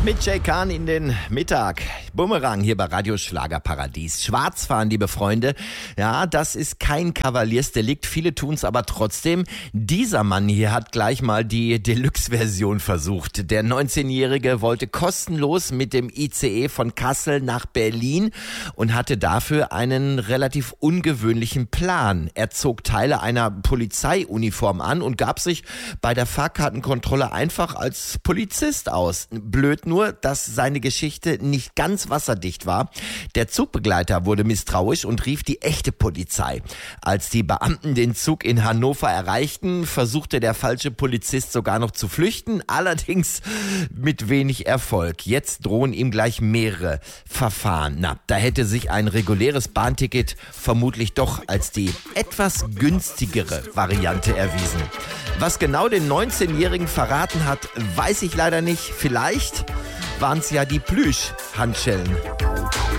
Mit Jay Kahn in den Mittag. Bumerang hier bei Radio Schlagerparadies. Schwarz fahren, liebe Freunde. Ja, das ist kein Kavaliersdelikt. Viele tun's aber trotzdem. Dieser Mann hier hat gleich mal die Deluxe-Version versucht. Der 19-Jährige wollte kostenlos mit dem ICE von Kassel nach Berlin und hatte dafür einen relativ ungewöhnlichen Plan. Er zog Teile einer Polizeiuniform an und gab sich bei der Fahrkartenkontrolle einfach als Polizist aus. Blöd nur, dass seine Geschichte nicht ganz wasserdicht war. Der Zugbegleiter wurde misstrauisch und rief die echte Polizei. Als die Beamten den Zug in Hannover erreichten, versuchte der falsche Polizist sogar noch zu flüchten, allerdings mit wenig Erfolg. Jetzt drohen ihm gleich mehrere Verfahren. Na, da hätte sich ein reguläres Bahnticket vermutlich doch als die etwas günstigere Variante erwiesen. Was genau den 19-Jährigen verraten hat, weiß ich leider nicht. Vielleicht waren es ja die Plüsch-Handschellen.